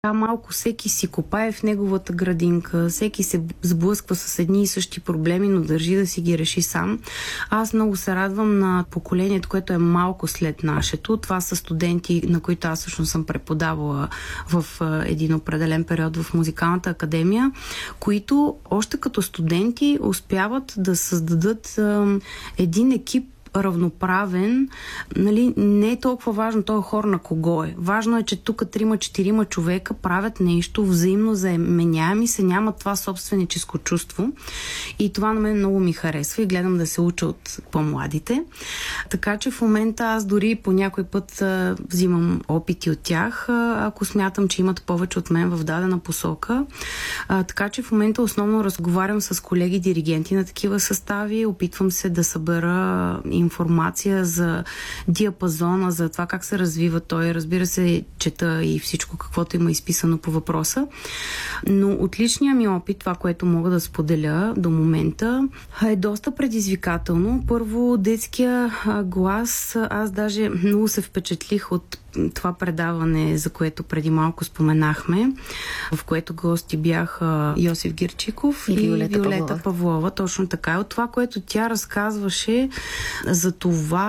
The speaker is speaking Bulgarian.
Малко всеки си копае в неговата градинка, всеки се сблъсква с едни и същи проблеми, но държи да си ги реши сам. Аз много се радвам на поколението, което е малко след нашето. Това са студенти, на които аз всъщност съм преподавала в един определен период в музикалната академия, които още като студенти успяват да създадат един екип равноправен, нали, не е толкова важно този хор на кого е. Важно е, че тук 3-4 човека правят нещо, взаимно заменяеми се, нямат това собственическо чувство. И това на мен много ми харесва и гледам да се уча от по-младите. Така че в момента аз дори по някой път взимам опити от тях, ако смятам, че имат повече от мен в дадена посока. Така че в момента основно разговарям с колеги диригенти на такива състави, опитвам се да събера информация за диапазона, за това как се развива той. Разбира се, чета и всичко, каквото има изписано по въпроса. Но от личния ми опит, това, което мога да споделя до момента, е доста предизвикателно. Първо, детския глас. Аз даже много се впечатлих от това предаване, за което преди малко споменахме, в което гости бяха Йосиф Гирчиков и Виолета Павлова. Точно така. От това, което тя разказваше за това